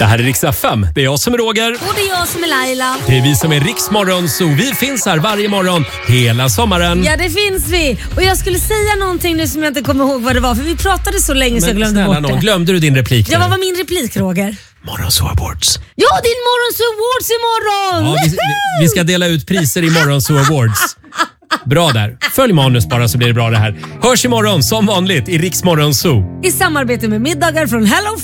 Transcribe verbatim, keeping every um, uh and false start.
Det här är Rix F M. Det är jag som är Roger. Och det är jag som är Laila. Det är vi som är Rix Morgonzoo. Vi finns här varje morgon hela sommaren. Ja, det finns vi. Och jag skulle säga någonting nu som jag inte kommer ihåg vad det var. För vi pratade så länge Men så jag glömde snälla bort någon, det. glömde du din replik? Ja, nu? vad var min replik, Roger? Morgonzoo Awards. Ja, din Morgonzoo Awards imorgon! Ja, vi, vi ska dela ut priser i Morgonzoo Awards. Bra där. Följ manus bara så blir det bra det här. Hörs imorgon som vanligt i Rix Morgonzoo. I samarbete med middagar från Hello